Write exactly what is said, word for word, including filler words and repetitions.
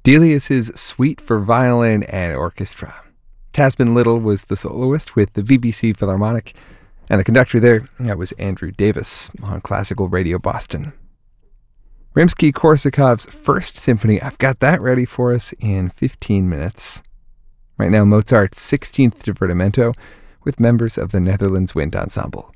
Delius's Suite for Violin and Orchestra. Tasman Little was the soloist with the B B C Philharmonic, and the conductor there, that was Andrew Davis on Classical Radio Boston. Rimsky-Korsakov's First Symphony, I've got that ready for us in fifteen minutes. Right now, Mozart's sixteenth Divertimento with members of the Netherlands Wind Ensemble.